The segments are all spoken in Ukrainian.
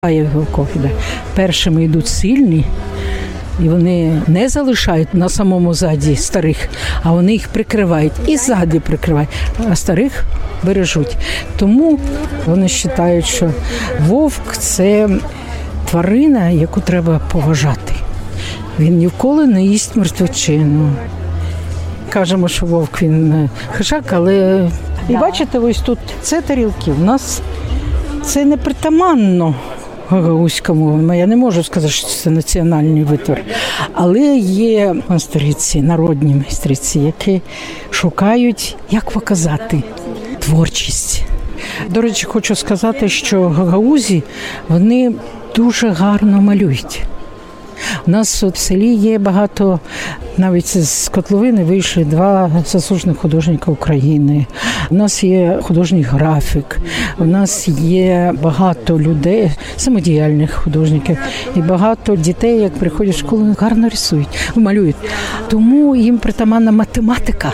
його кофіда. Першими йдуть сильні, і вони не залишають на самому заді старих, а вони їх прикривають і ззаді прикривають, а старих бережуть. Тому вони вважають, що вовк – це тварина, яку треба поважати. Він ніколи не їсть мертвечину. Кажемо, що вовк він хижак, але і бачите, ось тут це тарілки. У нас це не притаманно гагаузькому. Я не можу сказати, що це національний витвір. Але є майстриці, народні майстриці, які шукають, як показати творчість. До речі, хочу сказати, що гагаузі, вони дуже гарно малюють. У нас в селі є багато, навіть з котловини вийшли 2 заслужених художника України. У нас є художній графік, у нас є багато людей, самодіяльних художників. І багато дітей, як приходять в школу, гарно рисують, малюють. Тому їм притаманна математика,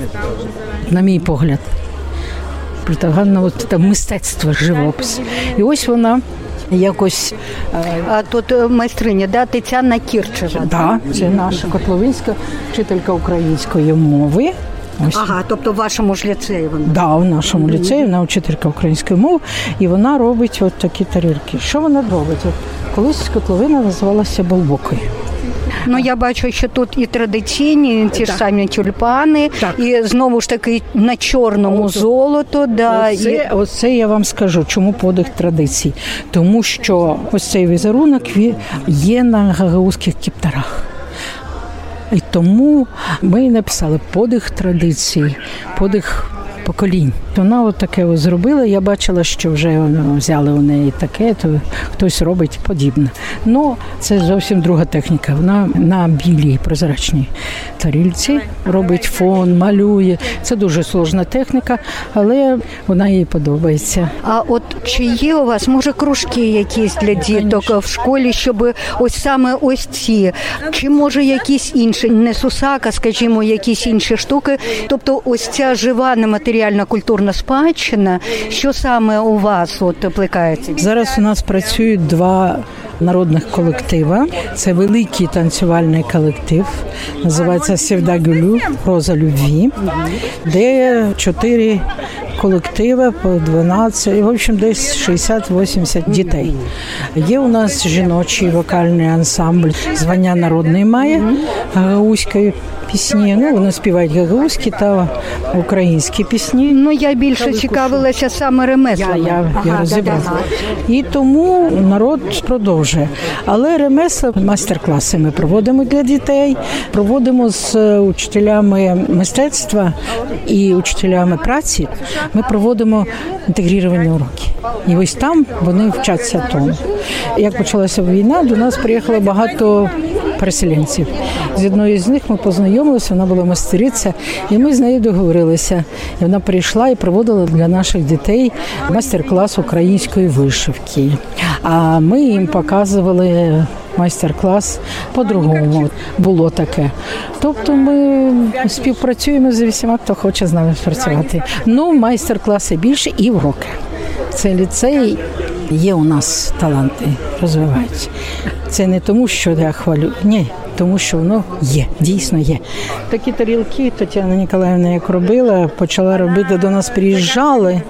на мій погляд. Притаманне мистецтво, живопис. І ось вона якось... А тут майстриня, да? Тетяна Кірчева. Так, це наша котловинська вчителька української мови. Ось. Ага, тобто в вашому ж ліцеї вона? Так, в нашому ліцеї вона вчителька української мови, і вона робить от такі тарілки. Що вона робить? Колись котловина називалася Болбокою. Ну, я бачу, що тут і традиційні, ті ж самі тюльпани, і знову ж таки на чорному золото. Да, оце я вам скажу, чому подих традицій. Тому що ось цей візерунок є на гагаузьких кептарах. І тому ми написали подих традицій, подих поколінь. Вона от таке зробила, я бачила, що вже взяли у неї таке, то хтось робить подібне. Ну, це зовсім друга техніка. Вона на білій прозрачній тарілці робить фон, малює. Це дуже сложна техніка, але вона їй подобається. А от чи є у вас, може, кружки якісь для діток в школі, щоб ось саме ось ці, чи може якісь інші, не сусака, скажімо, якісь інші штуки, тобто ось ця жива нематеріальна культурна спадщина, що саме у вас от плекається? Зараз у нас працюють 2 народних колектива. Це великий танцювальний колектив, називається «Севда Гюлю», «Роза любві», де 4 колективи по 12, і, в общем, десь 60-80 дітей. Є у нас жіночий вокальний ансамбль, звання народний має, гагаузької пісні. Ну, вони співають гагаузькі та українські пісні. Ну, я більше цікавилася саме ремеслами. Я розібрала. І тому народ продовжує. Але ремесла, майстер-класи ми проводимо для дітей, проводимо з учителями мистецтва і учителями праці. Ми проводимо інтегровані уроки. І ось там вони вчаться тому. Як почалася війна, до нас приїхало багато переселенців. З одної з них ми познайомилися, вона була майстериця, і ми з нею договорилися. І вона прийшла і проводила для наших дітей майстер-клас української вишивки. А ми їм показували майстер-клас по-другому. Було таке. Тобто ми співпрацюємо з усіма, хто хоче з нами працювати. Ну, майстер-класи більше і уроки. Це ліцей, є у нас таланти, розвиваються. Це не тому, що я хвалю, ні, тому що воно є, дійсно є. Такі тарілки Тетяна Ніколаївна як робила, почала робити, до нас приїжджали,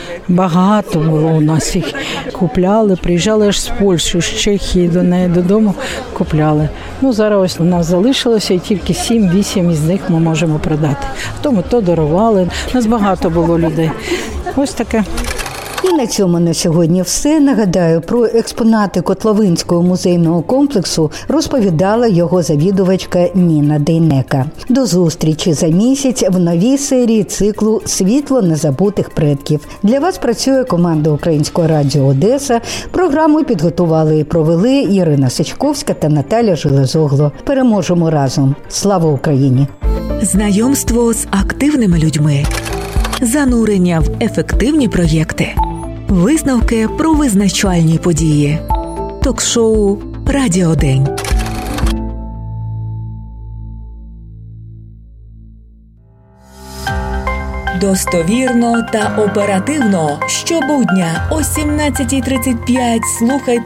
багато було у нас їх, купляли, приїжджали аж з Польщі, з Чехії до неї додому, купляли. Ну, зараз ось у нас залишилося і тільки 7-8 із них ми можемо продати. Тому то дарували, у нас багато було людей. Ось таке. І на цьому на сьогодні все. Нагадаю, про експонати Котловинського музейного комплексу розповідала його завідувачка Ніна Дейнека. До зустрічі за місяць в новій серії циклу «Світло незабутих предків». Для вас працює команда Українського радіо Одеса. Програму підготували і провели Ірина Сичковська та Наталя Железогло. Переможемо разом. Слава Україні! Знайомство з активними людьми. Занурення в ефективні проєкти. Висновки про визначальні події. Ток-шоу «Радіодень». Достовірно та оперативно щобудня о 17:35 слухайте